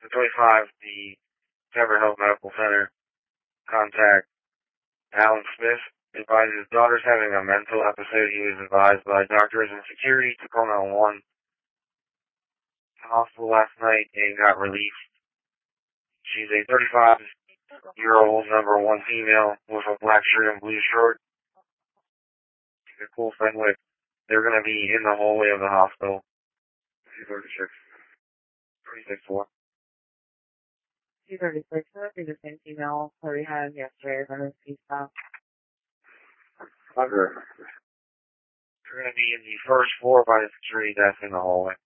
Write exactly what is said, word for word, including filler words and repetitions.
The twenty-five, the Pepper Health Medical Center, contact Alan Smith. Advised his daughter's having a mental episode. He was advised by doctors and security to call nine one one. The hospital last night and got released. She's a thirty-five-year-old, number one female, with a black shirt and blue short. She's a cool Fenwick. They're going to be in the hallway of the hospital. two thirty-six. twenty-six four. two thirty-six, that would be the same female that we had yesterday from his piece stop. Under. They're going to be in the first floor by the security desk in the hallway.